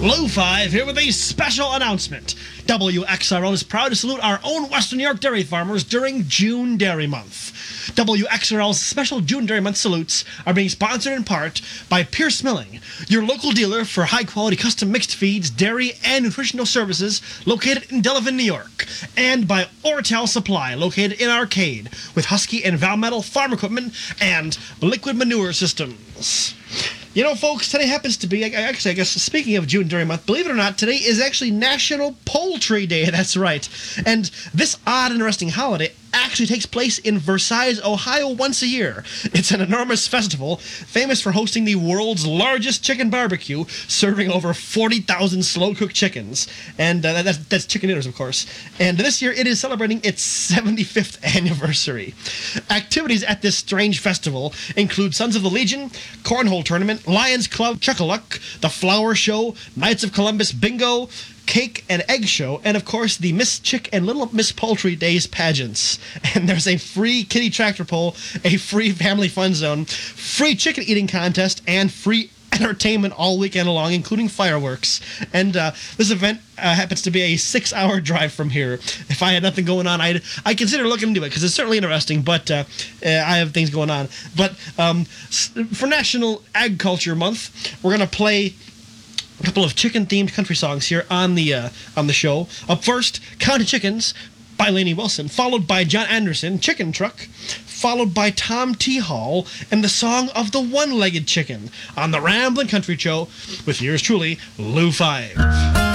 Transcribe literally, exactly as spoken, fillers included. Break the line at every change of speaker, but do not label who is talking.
Lou five here with a special announcement. W X R L is proud to salute our own Western New York dairy farmers during June Dairy Month. W X R L's special June Dairy Month salutes are being sponsored in part by Pierce Milling, your local dealer for high-quality custom mixed feeds, dairy, and nutritional services located in Delavan, New York, and by Ortel Supply, located in Arcade, with Husky and Valmetal farm equipment and liquid manure systems. You know, folks, today happens to be, actually, I guess, speaking of June Dairy Month, believe it or not, today is actually National Poultry Day. That's right. And this odd and interesting holiday actually takes place in Versailles, Ohio once a year. It's an enormous festival famous for hosting the world's largest chicken barbecue, serving over forty thousand slow-cooked chickens. And uh, that's, that's chicken dinners, of course. And this year it is celebrating its seventy-fifth anniversary. Activities at this strange festival include Sons of the Legion, Cornhole Tournament, Lions Club, Chuck-a-Luck, the Flower Show, Knights of Columbus Bingo, Cake and Egg Show, and of course the Miss Chick and Little Miss Poultry Days pageants. And there's a free kitty tractor pull, a free family fun zone, free chicken eating contest, and free entertainment all weekend long, including fireworks. And uh, this event uh, happens to be a six-hour drive from here. If I had nothing going on, I'd I consider looking into it because it's certainly interesting. But uh, uh, I have things going on. But um, for National Agriculture Month, we're gonna play a couple of chicken-themed country songs here on the uh, on the show. Up first, Counting Chickens by Lainey Wilson, followed by John Anderson, Chicken Truck, followed by Tom T. Hall, and the song of the One-Legged Chicken on the Ramblin' Country Show with yours truly, Lou five.